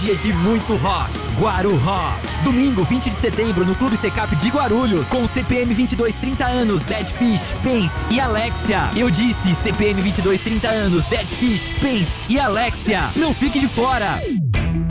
dia de muito rock. Guaru Rock. Domingo, 20 de setembro, no Clube Secap de Guarulhos, com CPM 22, 30 anos, Dead Fish, Pense e Alexia. Eu disse CPM 22, 30 anos, Dead Fish, Pense e Alexia. Não fique de fora.